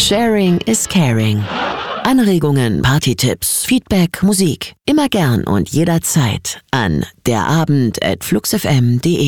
Sharing is caring. Anregungen, Partytipps, Feedback, Musik. Immer gern und jederzeit an derabend@fluxfm.de.